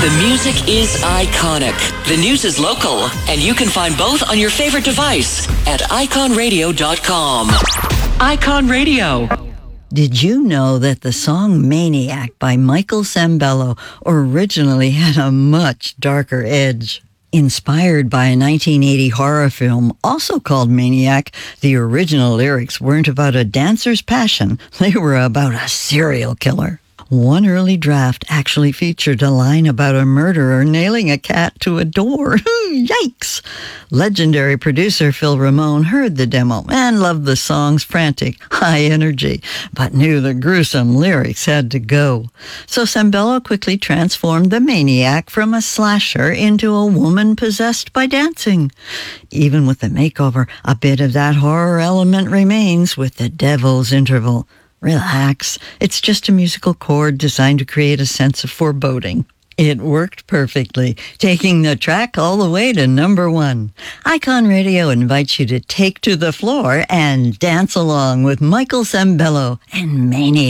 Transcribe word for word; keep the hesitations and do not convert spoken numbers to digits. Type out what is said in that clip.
The music is iconic. The news is local. And you can find both on your favorite device at icon radio dot com. Icon Radio. Did you know that the song Maniac by Michael Sembello originally had a much darker edge? Inspired by a nineteen eighty horror film, also called Maniac, the original lyrics weren't about a dancer's passion. They were about a serial killer. One early draft actually featured a line about a murderer nailing a cat to a door. Yikes! Legendary producer Phil Ramone heard the demo and loved the song's frantic, high energy, but knew the gruesome lyrics had to go. So Sembello quickly transformed the Maniac from a slasher into a woman possessed by dancing. Even with the makeover, a bit of that horror element remains with the Devil's Interval. Relax. It's just a musical chord designed to create a sense of foreboding. It worked perfectly, taking the track all the way to number one. Icon Radio invites you to take to the floor and dance along with Michael Sembello and Maniac.